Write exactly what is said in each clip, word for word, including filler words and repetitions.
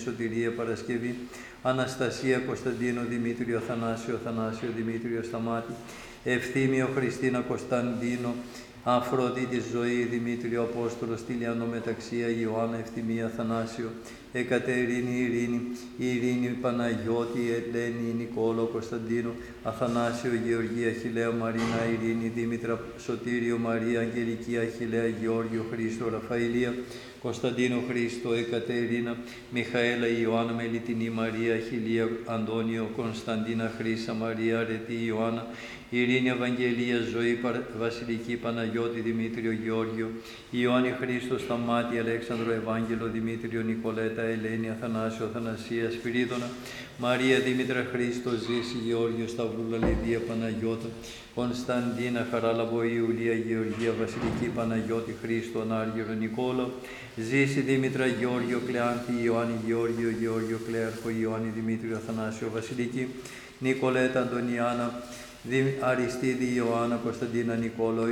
Σωτηρία Παρασκευή, Αναστασία Κωνσταντίνο Δημήτριο Αθανάσιο, Αθανάσιο Δημήτριο Σταμάτη, Ευθύμιο Χριστίνα Κωνσταντίνο, Αφροδίτη Ζωή Δημήτριο Απόστολο, Τηλιανό Μεταξία Ιωάννα Ευθυμία Αθανάσιο, Εκατερίνη Ειρήνη, Ειρήνη Παναγιώτη, Ελένη Νικόλο Κωνσταντίνο, Αθανάσιο Γεωργία Αχιλλέα Μαρίνα Ειρήνη, Δήμητρα Σωτήριο Μαρία Αγγελική Αχιλλέα Γεώργιο Χρήστο Ραφαηλία, Κωνσταντίνο Χρήστο, Εκατερίνα, Μιχαέλα Ιωάννα Μελιτινή Μαρία Αχιλλία Αντώνιο, Κωνσταντίνα Χρύσα Μαρία Αρετή Ιωάννα, Ειρήνη Ευαγγελία Ζωή Βασιλική Παναγιώτη Δημήτριο Γεώργιο, Ιωάννη Χρήστο Σταμάτη, Αλέξανδρο Ευάγγελο Δημήτριο Νικολέτα, Ελένη Αθανάσιο Αθανασία Σπυρίδωνα, Μαρία Δήμητρα Χρήστο Ζήση Γεώργιο Σταυρούλα Λιδία Παναγιώτα, Κωνσταντίνα Χαράλαμπο Ιουλία Γεωργία Βασιλική Παναγιώτη Χρήστο Ανάργυρο Νικόλο, Ζήση Δήμητρα Γεώργιο Κλεάνθη Ιωάννη Γεώργιο Γεώργιο Κλέαρχο Ιωάννη Δημήτριο Αθανάσιο Βασιλική, Νικολέτα Αντωνιάνα, Αριστίδη Ιωάννα Κωνσταντίνα Νικόλο,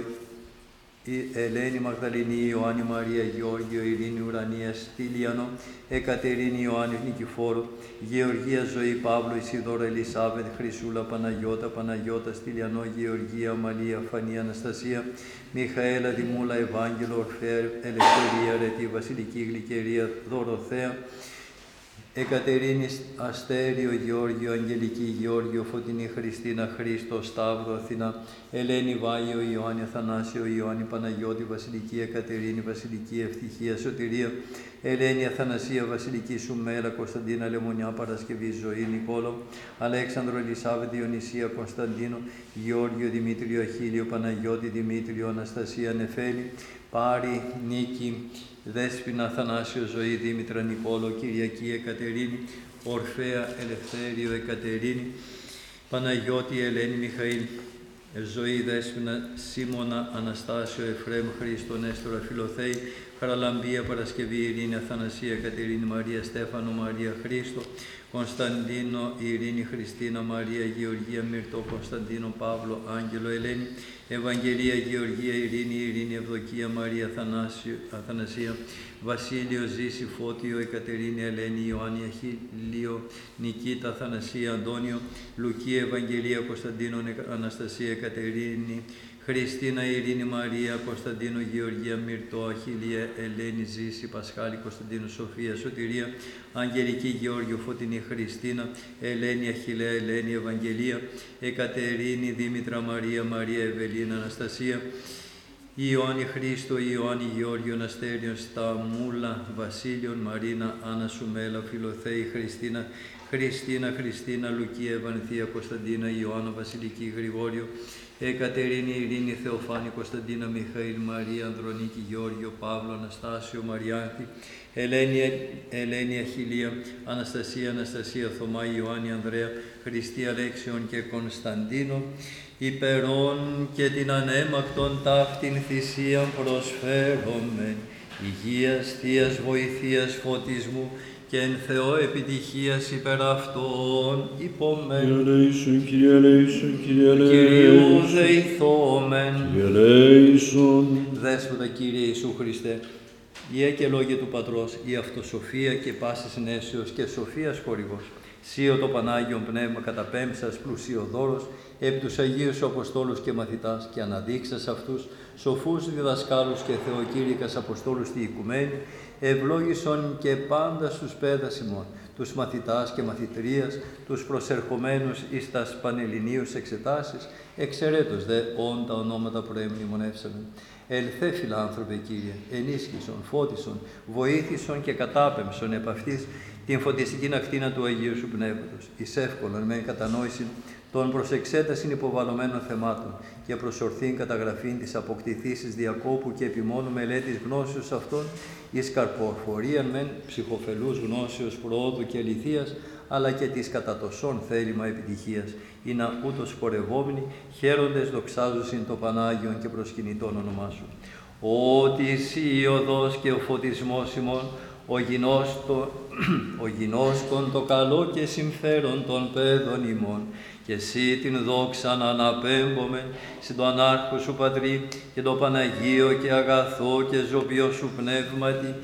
Ελένη Μαγδαληνή Ιωάννη Μαρία Γεώργιο Ειρήνη Ουρανία Στήλιανο, Εκατερίνη Ιωάννη Νικηφόρο, Γεωργία Ζωή Παύλο Ισιδόρα Ελισάβετ Χρυσούλα Παναγιώτα Παναγιώτα Στήλιανο, Γεωργία Αμαλία Φανή Αναστασία, Μιχαέλα Δημούλα Ευάγγελο Ορφέα Ελευθερία Ρετή Βασιλική Γλυκερία Δωροθέα, Εκατερίνη Αστέριο Γεώργιο, Αγγελική Γεώργιο, Φωτεινή Χριστίνα Χρήστο, Σταύρο Αθηνά, Ελένη Βάγιο, Ιωάννη Αθανάσιο, Ιωάννη Παναγιώτη, Βασιλική Εκατερίνη, Βασιλική Ευτυχία Σωτηρία, Ελένη Αθανασία, Βασιλική Σουμέλα, Κωνσταντίνα Λεμονιά, Παρασκευή Ζωή Νικόλο, Αλέξανδρο Ελισάβετ Διονυσία Κωνσταντίνο, Γεώργιο Δημήτριο Αχίλιο, Παναγιώτη Δημήτριο Αναστασία Νεφέλη, Πάρη Νίκη, Δέσποινα Αθανάσιο Ζωή Δήμητρα Νικόλο, Κυριακή Εκατερίνη, Ορφέα Ελευθέριο Εκατερίνη, Παναγιώτη Ελένη Μιχαήλ, Ζωή Δέσποινα Σίμωνα Αναστάσιο Εφραίμ Χρήστο Νέστορα Φιλοθέη, Χαραλαμπία Παρασκευή Ειρήνη Αθανασία Εκατερίνη Μαρία Στέφανο Μαρία Χρήστο, Κωνσταντίνο Ειρήνη Χριστίνα Μαρία Γεωργία Μυρτό Κωνσταντίνο Παύλο Άγγελο Ελένη, Ευαγγελία Γεωργία Ειρήνη Ειρήνη Ευδοκία Μαρία Αθανάσιο, Αθανασία, Βασίλειο Ζήση Φώτιο Εκατερίνη Ελένη Ιωάννη Αχίλιο Νικήτα Αθανασία Αντώνιο, Λουκία Ευαγγελία Κωνσταντίνο Αναστασία Εκατερίνη, Χριστίνα Ειρήνη Μαρία Κωνσταντίνο Γεωργία Μυρτό Αχίλια Ελένη Ζήση Πασχάλη Κωνσταντίνο Σοφία Σωτηρία, Αγγελική Γεώργιο Φωτεινή Χριστίνα, Ελένη Αχιλέα Ελένη Ευαγγελία, Εκατερίνη Δήμητρα Μαρία Μαρία Ευελίνα Αναστασία, Ιωάννη Χρήστο, Ιωάννη Γεώργιο Αστέριον Σταμούλα Βασίλειον Μαρίνα Άννα Σουμέλα Φιλοθέη Χριστίνα, Χριστίνα Χριστίνα Λουκία Ευανθία Κωνσταντίνα Ιωάννα Βασιλική Γρηγόριο, Εκατερίνη Ειρήνη Θεοφάνη Κωνσταντίνα Μιχαήλ Μαρία Ανδρονίκη Γεώργιο Παύλο Αναστάσιο Μαριάνθη, Ελένη, Ελένη Αχιλία, Αναστασία Αναστασία Θωμά Ιωάννη Ανδρέα, Χριστή Αλέξιον και Κωνσταντίνο, υπερών και την ανέμακτον ταύτην θυσίαν προσφέρομεν, υγείας, θείας βοηθείας, φωτισμού και εν Θεώ επιτυχίας υπερ αυτών υπομέν. Kyrie eleison, Kyrie eleison, Kyrie eleison. Κυρίου δεηθόμεν. Kyrie eleison. Δέσποτα Κύριε Ιησού Χριστέ, Ιε και λόγια του Πατρός, η αυτοσοφία και πάσης νέσεως και σοφίας χορηγός. Σύο το Πανάγιον Πνεύμα καταπέμψας πλουσιοδόρος, επί τους Αγίους Αποστόλους και μαθητάς και αναδείξας αυτούς, σοφούς διδασκάλους και θεοκήρυκας Αποστόλους στη οικουμένη, ευλόγησον και πάντα στους πέδας ημών, τους μαθητάς και μαθητρίας, τους προσερχομένους εις τας πανελληνίους εξετάσεις, εξαιρέτως δε όντα ονόματα προεμνημονεύσαμεν. Ελθέ φιλάνθρωπε Κύριε, ενίσχυσον, φώτισον, βοήθησον και κατάπεμψον επ' αυτής την φωτιστική ακτίνα του Αγίου Σου Πνεύματος, εις εύκολον με κατανόηση των προς εξέτασιν υποβαλλωμένων θεμάτων και προς ορθήν καταγραφήν της αποκτηθήσης διακόπου και επιμόνου μελέτης γνώσεως αυτών, εις καρποφορίαν μεν ψυχοφελούς γνώσεως προόδου και αληθείας, αλλά και της κατά τοσόν θέλημα επιτυχίας, ή να ούτως πορευόμενοι χαίροντες δοξάζουσιν το Πανάγιον και προσκυνητών όνομά Σου. Ότι εσύ η οδός και ο φωτισμός ημών, ο γινώσκον, ο γινώσκον το καλό και συμφέρον των παιδών ημών, και εσύ την δόξα να αναπέμπομεν συν το ανάρχο Σου Πατρί και το Παναγίο και αγαθό και ζωπιό Σου Πνεύματι,